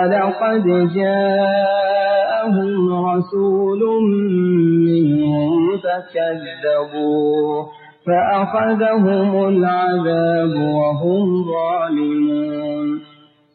ولقد جاءهم رسول منهم فكذبوه فأخذهم العذاب وهم ظالمون.